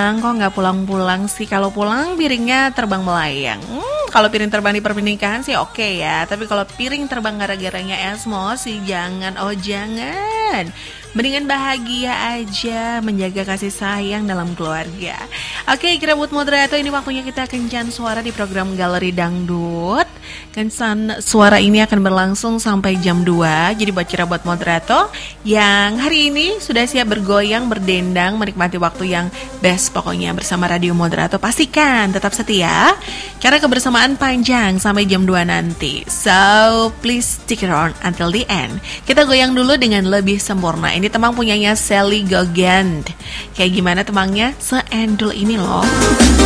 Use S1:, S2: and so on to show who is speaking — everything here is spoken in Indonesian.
S1: pulang, kok nggak pulang-pulang sih? Kalau pulang piringnya terbang melayang. Kalau piring terbang di pernikahan sih oke ya. Tapi kalau piring terbang gara-garanya emosi, jangan, oh jangan. Mendingan bahagia aja, menjaga kasih sayang dalam keluarga. Oke, kira buat moderator, ini waktunya kita kencan suara di program Galeri Dangdut. Kencan suara ini akan berlangsung sampai jam 2. Jadi buat kira buat moderator yang hari ini sudah siap bergoyang, berdendang, menikmati waktu yang best pokoknya bersama Radio Moderator, pastikan tetap setia karena kebersamaan panjang sampai jam 2 nanti. So, please stick around until the end. Kita goyang dulu dengan Lebih Sempurna. Ini temang punyanya Sally Gogand. Kayak gimana temangnya? Seendul ini loh.